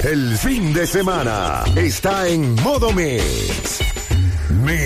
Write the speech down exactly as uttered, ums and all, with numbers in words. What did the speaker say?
El fin de semana está en Modo Mix.